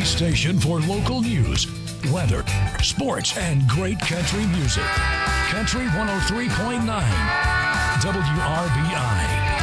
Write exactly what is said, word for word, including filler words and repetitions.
the station for local news, weather, sports, and great country music. Country one oh three point nine, W R B I.